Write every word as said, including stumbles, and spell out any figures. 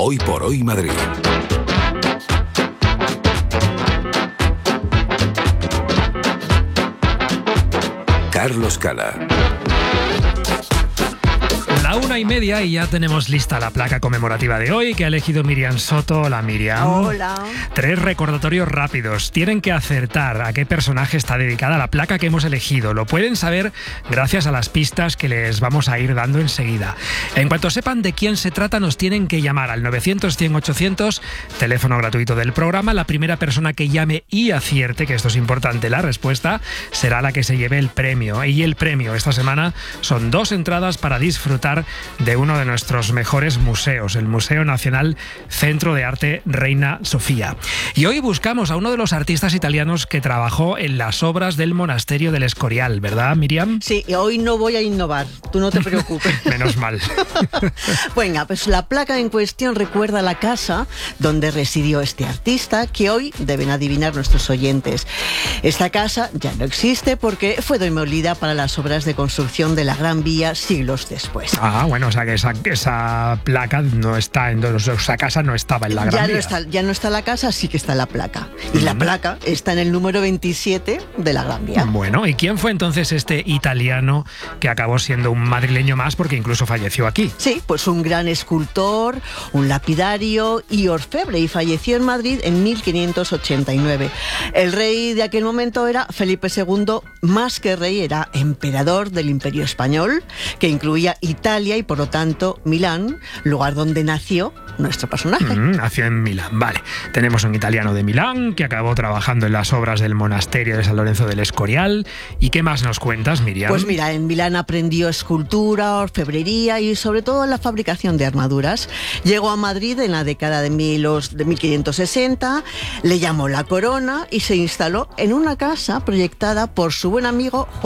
Hoy por Hoy Madrid. Carlos Cala. La una y media y ya tenemos lista la placa conmemorativa de hoy que ha elegido Miriam Soto. Hola, Miriam. Hola. Tres recordatorios rápidos. Tienen que acertar a qué personaje está dedicada la placa que hemos elegido. Lo pueden saber gracias a las pistas que les vamos a ir dando enseguida. En cuanto sepan de quién se trata, nos tienen que llamar al novecientos, cien, ochocientos, teléfono gratuito del programa. La primera persona que llame y acierte, que esto es importante, la respuesta, será la que se lleve el premio. Y el premio esta semana son dos entradas para disfrutar de uno de nuestros mejores museos, el Museo Nacional Centro de Arte Reina Sofía. Y hoy buscamos a uno de los artistas italianos que trabajó en las obras del monasterio del Escorial, ¿verdad, Miriam? Sí, y hoy no voy a innovar, tú no te preocupes. Menos mal. Venga, pues la placa en cuestión recuerda la casa donde residió este artista, que hoy deben adivinar nuestros oyentes. Esta casa ya no existe porque fue demolida para las obras de construcción de la Gran Vía siglos después. Ah, bueno, o sea que esa, esa placa no está en... O sea, esa casa no estaba en la Gran ya Vía. No está, ya no está la casa, sí que está la placa. Y mm. la placa está en el número veintisiete de la Gran Vía. Bueno, ¿y quién fue entonces este italiano que acabó siendo un madrileño más porque incluso falleció aquí? Sí, pues un gran escultor, un lapidario y orfebre, y falleció en Madrid en mil quinientos ochenta y nueve. El rey de aquel momento era Felipe segundo, más que rey, era emperador del Imperio Español, que incluía Italia y por lo tanto Milán, lugar donde nació nuestro personaje. Mm, nació en Milán, vale. Tenemos un italiano de Milán que acabó trabajando en las obras del monasterio de San Lorenzo del Escorial. ¿Y qué más nos cuentas, Miriam? Pues mira, en Milán aprendió escultura, orfebrería y sobre todo la fabricación de armaduras. Llegó a Madrid en la década de, mil, de mil quinientos sesenta, le llamó La Corona y se instaló en una casa proyectada por su buen amigo Juan